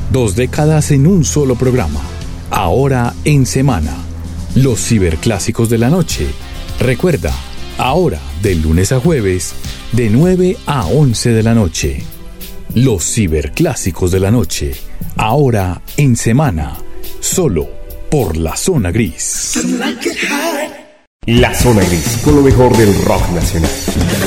2 décadas en un solo programa. Ahora en semana. Los ciberclásicos de la noche. Recuerda, ahora de lunes a jueves, de 9 a 11 de la noche. Los ciberclásicos de la noche. Ahora en semana. Solo por La Zona Gris. La Zona Gris, con lo mejor del rock nacional.